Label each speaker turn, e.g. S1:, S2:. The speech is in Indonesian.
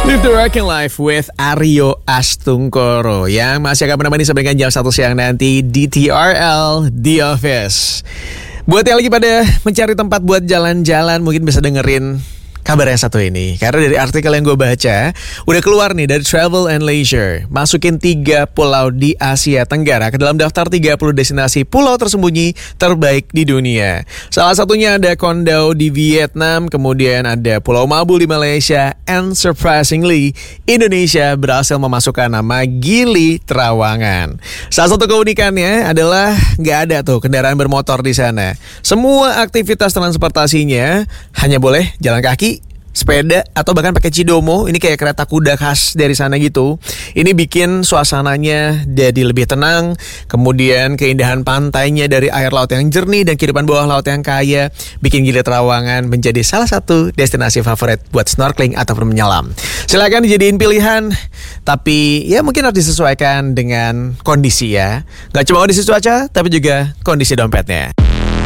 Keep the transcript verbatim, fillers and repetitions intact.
S1: Live the Working Life with Aryo Astungkoro yang masih akan menemani sampai dengan jam satu siang nanti di T R L The Office. Buat yang lagi pada mencari tempat buat jalan-jalan, mungkin bisa dengerin kabar yang satu ini. Karena dari artikel yang gue baca, udah keluar nih dari Travel and Leisure, masukin tiga pulau di Asia Tenggara ke dalam daftar tiga puluh destinasi pulau tersembunyi terbaik di dunia. Salah satunya ada Con Dao di Vietnam, kemudian ada Pulau Mabul di Malaysia, and surprisingly, Indonesia berhasil memasukkan nama Gili Trawangan. Salah satu keunikannya adalah nggak ada tuh kendaraan bermotor di sana. Semua aktivitas transportasinya hanya boleh jalan kaki, sepeda, atau bahkan pakai cidomo. Ini kayak kereta kuda khas dari sana gitu. Ini bikin suasananya jadi lebih tenang. Kemudian keindahan pantainya dari air laut yang jernih dan kehidupan bawah laut yang kaya bikin Gili Trawangan menjadi salah satu destinasi favorit buat snorkeling ataupun menyelam. Silakan dijadiin pilihan, tapi ya mungkin harus disesuaikan dengan kondisi ya. Gak cuma kondisi cuaca, tapi juga kondisi dompetnya.